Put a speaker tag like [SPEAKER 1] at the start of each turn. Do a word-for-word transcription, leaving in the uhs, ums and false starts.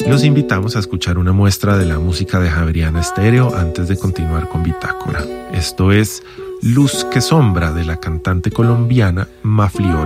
[SPEAKER 1] Los invitamos a escuchar una muestra de la música de Javeriana Estéreo antes de continuar con Bitácora. Esto es Luz que Sombra, de la cantante colombiana Maflior.